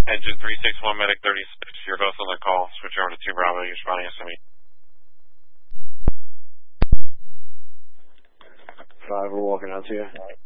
Engine 361, Medic 36, you're both on the call. Switch over to 2 Bravo, you're responding SME. 5, we're walking out to you.